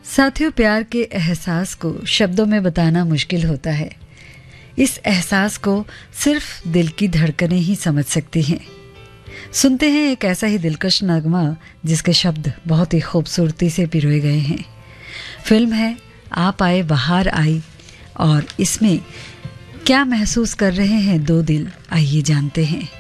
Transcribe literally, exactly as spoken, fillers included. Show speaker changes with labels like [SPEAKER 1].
[SPEAKER 1] साथियों, प्यार के एहसास को शब्दों में बताना मुश्किल होता है। इस एहसास को सिर्फ दिल की धड़कनें ही समझ सकती हैं। सुनते हैं एक ऐसा ही दिलकश नगमा जिसके शब्द बहुत ही खूबसूरती से पिरोए गए हैं। फिल्म है आप आए बहार आई, और इसमें क्या महसूस कर रहे हैं दो दिल, आइए जानते हैं।